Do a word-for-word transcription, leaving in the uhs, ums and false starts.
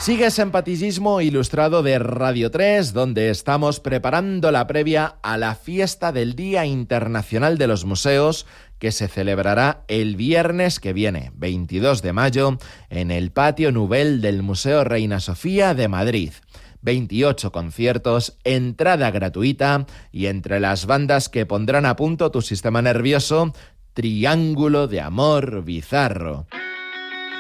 Sigues en Patillismo Ilustrado de Radio tres, donde estamos preparando la previa a la fiesta del Día Internacional de los Museos, que se celebrará el viernes que viene, veintidós de mayo, en el Patio Nouvel del Museo Reina Sofía de Madrid. veintiocho conciertos, entrada gratuita y entre las bandas que pondrán a punto tu sistema nervioso, Triángulo de Amor Bizarro.